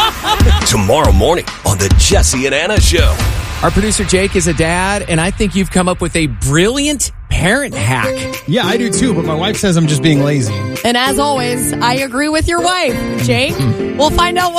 Tomorrow morning on the Jesse and Anna Show. Our producer Jake is a dad, and I think you've come up with a brilliant parent hack. Yeah, I do too, but my wife says I'm just being lazy. And as always, I agree with your wife. Jake, we'll find out what